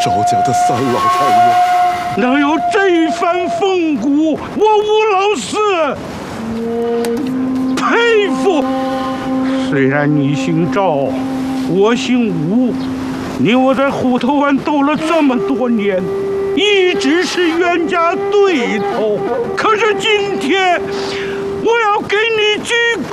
赵家的三老太爷能有这一番风骨，我吴老四佩服。虽然你姓赵，我姓吴，你我在虎头湾斗了这么多年，一直是冤家对头。可是今天，我要给你鞠躬。